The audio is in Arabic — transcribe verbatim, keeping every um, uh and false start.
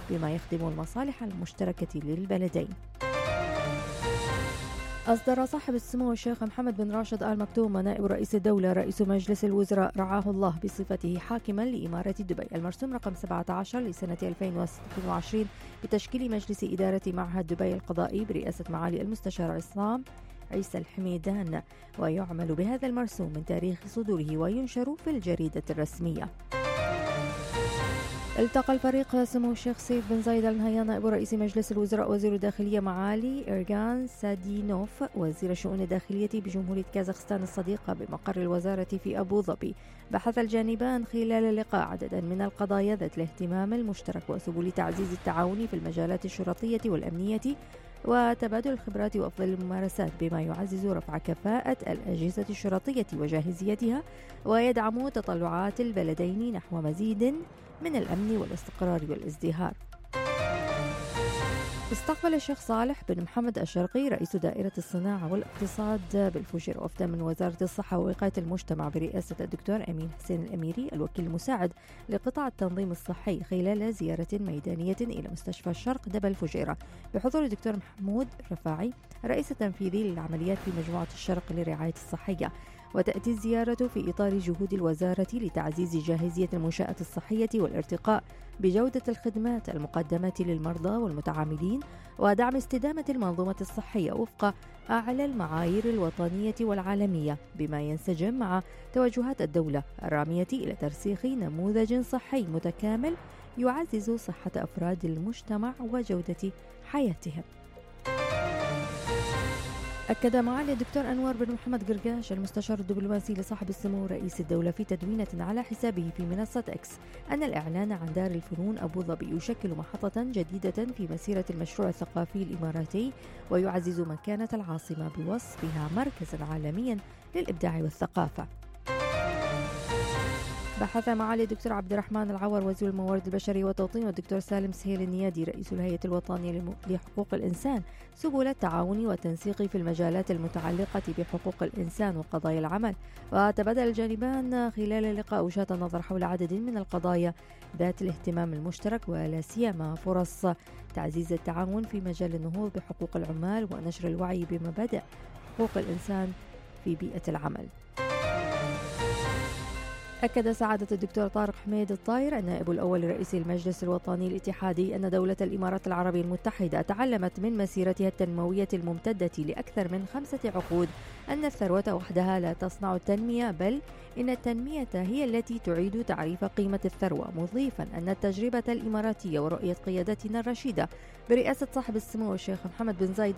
بما يخدم المصالح المشتركة للبلدين. أصدر صاحب السمو الشيخ محمد بن راشد آل مكتوم نائب رئيس الدولة رئيس مجلس الوزراء رعاه الله بصفته حاكما لإمارة دبي المرسوم رقم سبعة عشر لسنة ألفين واثنين وعشرين بتشكيل مجلس إدارة معهد دبي القضائي برئاسة معالي المستشار عصام عيسى الحميدان، ويعمل بهذا المرسوم من تاريخ صدوره وينشر في الجريدة الرسمية. التقى الفريق سمو الشيخ سيف بن زايد آل نهيان نائب رئيس مجلس الوزراء وزير الداخلية معالي إيرغان سادينوف وزير الشؤون الداخلية بجمهورية كازاخستان الصديقة بمقر الوزارة في أبو ظبي. بحث الجانبان خلال اللقاء عددا من القضايا ذات الاهتمام المشترك وسبل تعزيز التعاون في المجالات الشرطية والأمنية وتبادل الخبرات وأفضل الممارسات بما يعزز رفع كفاءة الأجهزة الشرطية وجاهزيتها ويدعم تطلعات البلدين نحو مزيد من الأمن والاستقرار والازدهار. استقبل الشيخ صالح بن محمد الشرقي رئيس دائرة الصناعة والاقتصاد بالفجر وفدا من وزارة الصحة ووقاية المجتمع برئاسة الدكتور أمين حسين الأميري الوكيل المساعد لقطاع التنظيم الصحي خلال زيارة ميدانية إلى مستشفى الشرق دبا الفجيرة بحضور الدكتور محمود رفاعي رئيس التنفيذي للعمليات في مجموعة الشرق للرعاية الصحية. وتأتي الزيارة في إطار جهود الوزارة لتعزيز جاهزية المنشآت الصحية والارتقاء بجودة الخدمات المقدمة للمرضى والمتعاملين ودعم استدامة المنظومة الصحية وفق أعلى المعايير الوطنية والعالمية بما ينسجم مع توجهات الدولة الرامية إلى ترسيخ نموذج صحي متكامل يعزز صحة أفراد المجتمع وجودة حياتهم. أكد معالي الدكتور أنور بن محمد قرقاش المستشار الدبلوماسي لصاحب السمو رئيس الدولة في تدوينة على حسابه في منصة إكس أن الإعلان عن دار الفنون أبو ظبي يشكل محطة جديدة في مسيرة المشروع الثقافي الإماراتي ويعزز مكانة العاصمة بوصفها مركزا عالميا للإبداع والثقافة. بحث معالي الدكتور عبد الرحمن العور وزير الموارد البشرية والتوطين والدكتور سالم سهيل النيادي رئيس الهيئة الوطنية لحقوق الإنسان سبل التعاون والتنسيق في المجالات المتعلقة بحقوق الإنسان وقضايا العمل. وتبادل الجانبان خلال اللقاء وجهات النظر حول عدد من القضايا ذات الاهتمام المشترك ولا سيما فرص تعزيز التعاون في مجال النهوض بحقوق العمال ونشر الوعي بمبادئ حقوق الإنسان في بيئة العمل. أكد سعادة الدكتور طارق حميد الطاير النائب الأول لرئيس المجلس الوطني الاتحادي أن دولة الإمارات العربية المتحدة تعلمت من مسيرتها التنموية الممتدة لأكثر من خمسة عقود أن الثروة وحدها لا تصنع التنمية، بل إن التنمية هي التي تعيد تعريف قيمة الثروة، مضيفا أن التجربة الإماراتية ورؤية قيادتنا الرشيدة برئاسة صاحب السمو الشيخ محمد بن زايد